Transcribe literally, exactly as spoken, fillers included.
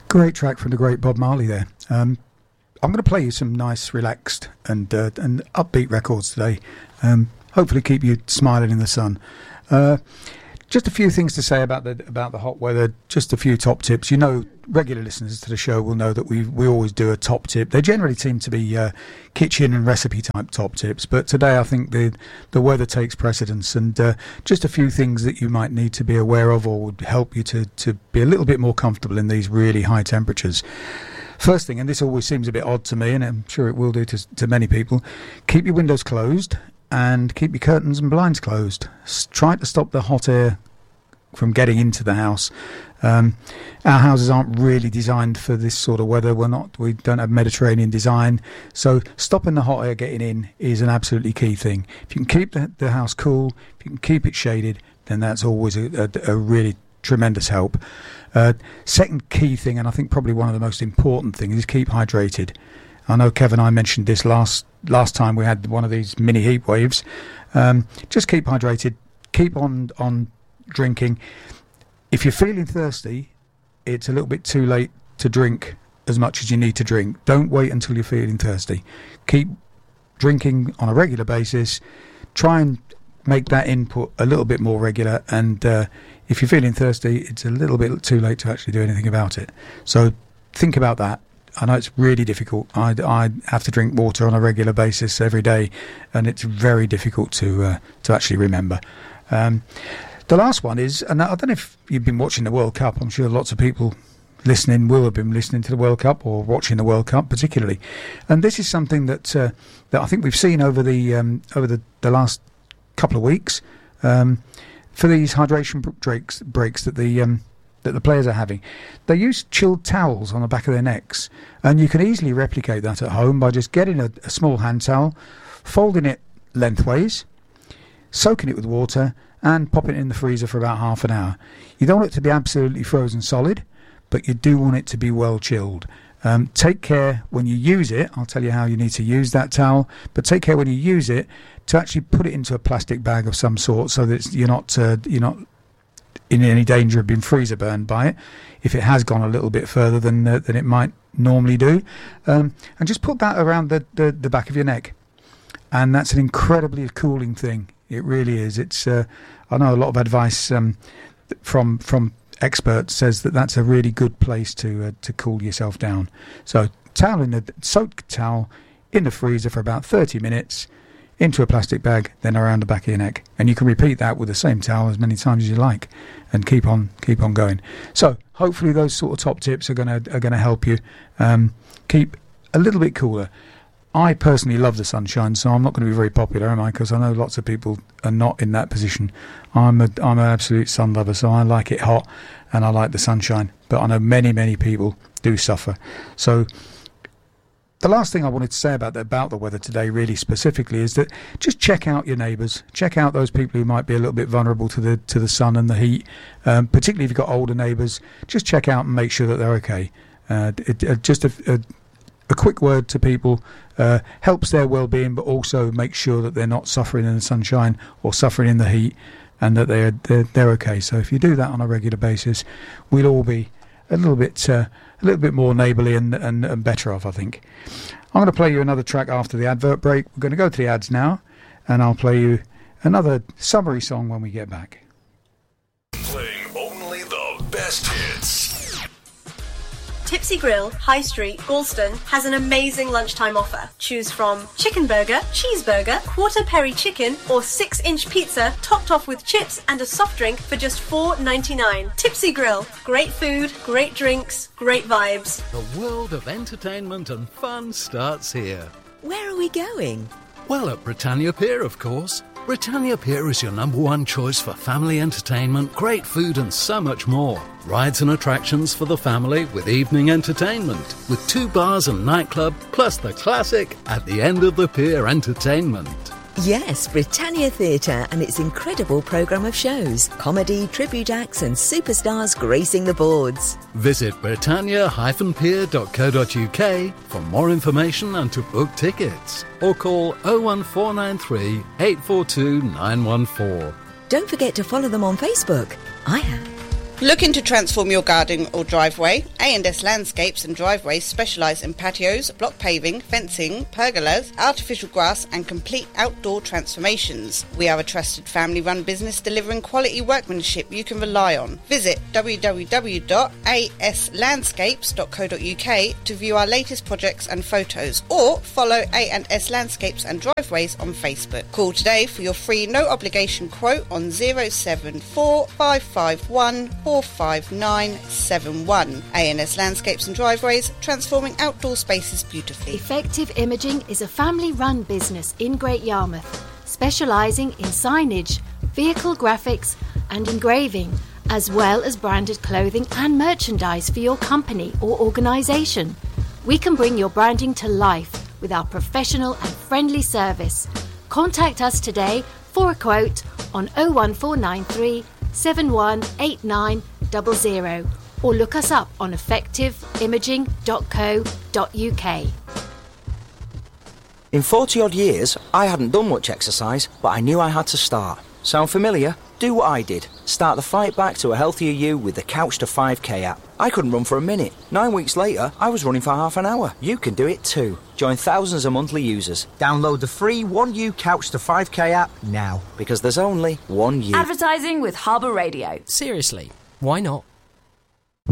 Great track from the great Bob Marley there. Um, I'm going to play you some nice, relaxed and uh, and upbeat records today. Um, hopefully keep you smiling in the sun. Uh, just a few things to say about the about the hot weather. Just a few top tips. You know, regular listeners to the show will know that we we always do a top tip. They generally seem to be uh, kitchen and recipe type top tips, but today I think the the weather takes precedence, and uh, just a few things that you might need to be aware of or would help you to to be a little bit more comfortable in these really high temperatures. First thing, and this always seems a bit odd to me, and I'm sure it will do to to many people, keep your windows closed and keep your curtains and blinds closed. S- try to stop the hot air from getting into the house. Um, our houses aren't really designed for this sort of weather. We're not. We don't have Mediterranean design, so stopping the hot air getting in is an absolutely key thing. If you can keep the, the house cool, if you can keep it shaded, then that's always a, a, a really tremendous help. Uh, second key thing, and I think probably one of the most important things, is keep hydrated. I know Kev and I mentioned this last last time we had one of these mini heat waves. Um, just keep hydrated. Keep on on drinking. If you're feeling thirsty, it's a little bit too late to drink as much as you need to drink. Don't wait until you're feeling thirsty. Keep drinking on a regular basis. Try and make that input a little bit more regular, and uh, if you're feeling thirsty, it's a little bit too late to actually do anything about it. So think about that. I know it's really difficult. I, I have to drink water on a regular basis every day, and it's very difficult to uh, to actually remember. Um, the last one is, and I don't know if you've been watching the World Cup. I'm sure lots of people listening will have been listening to the World Cup or watching the World Cup particularly. And this is something that uh, that I think we've seen over the um, over the, the last couple of weeks um, for these hydration breaks breaks that the um, that the players are having. They use chilled towels on the back of their necks, and you can easily replicate that at home by just getting a, a small hand towel, folding it lengthways, soaking it with water, and popping it in the freezer for about half an hour. You don't want it to be absolutely frozen solid, but you do want it to be well chilled. Um, take care when you use it. I'll tell you how you need to use that towel, but take care when you use it to actually put it into a plastic bag of some sort, so that you're not uh, you're not in any danger of being freezer burned by it if it has gone a little bit further than uh, than it might normally do. Um, and just put that around the, the, the back of your neck, and that's an incredibly cooling thing. It really is. It's uh, I know a lot of advice um, from from experts says that that's a really good place to uh, to cool yourself down. So towel in the soaked towel in the freezer for about thirty minutes, into a plastic bag, then around the back of your neck, and you can repeat that with the same towel as many times as you like, and keep on keep on going. So hopefully those sort of top tips are gonna are gonna help you um, keep a little bit cooler. I personally love the sunshine, so I'm not going to be very popular, am I? Because I know lots of people are not in that position. I'm a I'm an absolute sun lover, so I like it hot and I like the sunshine. But I know many many people do suffer. So the last thing I wanted to say about the, about the weather today, really specifically, is that just check out your neighbours. Check out those people who might be a little bit vulnerable to the to the sun and the heat. Um, particularly if you've got older neighbours, just check out and make sure that they're okay. Uh, it, it, just a, a A quick word to people uh, helps their well-being, but also makes sure that they're not suffering in the sunshine or suffering in the heat, and that they're they're, they're okay. So if you do that on a regular basis, we'll all be a little bit uh, a little bit more neighbourly and, and, and better off, I think. I'm going to play you another track after the advert break. We're going to go to the ads now, and I'll play you another summary song when we get back. Playing only the best hits. Tipsy Grill, High Street, Galston has an amazing lunchtime offer. Choose from chicken burger, cheeseburger, quarter peri chicken, or six inch pizza topped off with chips and a soft drink for just four ninety-nine. Tipsy Grill, great food, great drinks, great vibes. The world of entertainment and fun starts here. Where are we going? Well, at Britannia Pier, of course. Britannia Pier is your number one choice for family entertainment, great food and so much more. Rides and attractions for the family with evening entertainment, with two bars and nightclub, plus the classic At the End of the Pier entertainment. Yes, Britannia Theatre and its incredible programme of shows, comedy, tribute acts and superstars gracing the boards. Visit britannia dash pier dot co dot uk for more information and to book tickets. Or call oh one four nine three, eight four two, nine one four. Don't forget to follow them on Facebook. I have. Looking to transform your garden or driveway? A and S Landscapes and Driveways specialise in patios, block paving, fencing, pergolas, artificial grass and complete outdoor transformations. We are a trusted family-run business delivering quality workmanship you can rely on. Visit w w w dot a s landscapes dot co dot u k to view our latest projects and photos, or follow A and S Landscapes and Driveways on Facebook. Call today for your free no-obligation quote on zero seven four five five one four five nine seven one. A and S Landscapes and Driveways, transforming outdoor spaces beautifully. Effective Imaging is a family-run business in Great Yarmouth, specialising in signage, vehicle graphics and engraving, as well as branded clothing and merchandise for your company or organisation. We can bring your branding to life with our professional and friendly service. Contact us today for a quote on oh one four nine three seven one eight nine zero zero or look us up on effective imaging dot co dot u k. In forty odd years, I hadn't done much exercise, but I knew I had to start. Sound familiar? Do what I did. Start the fight back to a healthier you with the Couch to five K app. I couldn't run for a minute. Nine weeks later, I was running for half an hour. You can do it too. Join thousands of monthly users. Download the free one U Couch to five K app now, because there's only one you. Advertising with Harbour Radio. Seriously, why not?